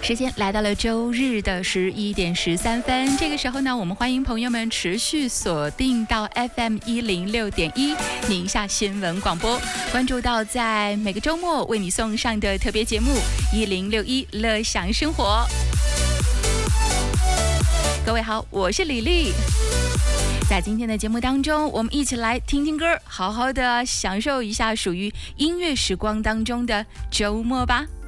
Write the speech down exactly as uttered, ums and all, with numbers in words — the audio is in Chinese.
时间来到了周日的十一点十三分，这个时候呢，我们欢迎朋友们持续锁定到 F M 一零六点一宁夏新闻广播，关注到在每个周末为你送上的特别节目一零六一乐享生活。各位好，我是李丽。在今天的节目当中，我们一起来听听歌，好好的享受一下属于音乐时光当中的周末吧。